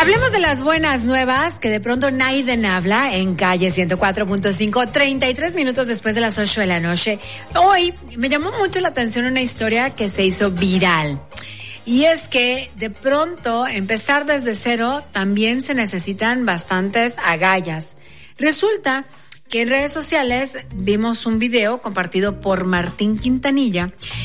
Hablemos de las buenas nuevas, que de pronto Naiden habla en Calle 104.5, 33 minutos después de las 8 de la noche. Hoy me llamó mucho la atención una historia que se hizo viral. Y es que de pronto empezar desde cero también se necesitan bastantes agallas. Resulta que en redes sociales vimos un video compartido por Martín Quintanilla